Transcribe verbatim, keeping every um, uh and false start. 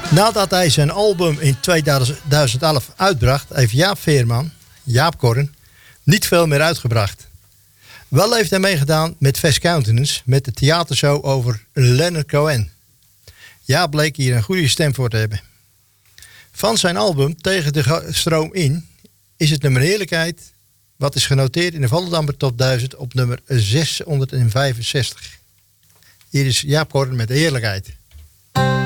Nadat hij zijn album in tweeduizend elf uitbracht, heeft Jaap Veerman, Jaap Korren, niet veel meer uitgebracht. Wel heeft hij meegedaan met Fast Countenance met de theatershow over Leonard Cohen. Jaap bleek hier een goede stem voor te hebben. Van zijn album Tegen de Stroom In is het nummer Heerlijkheid, wat is genoteerd in de Volendammer Top duizend op nummer zeshonderdvijfenzestig. Hier is Jaap Korren met Heerlijkheid.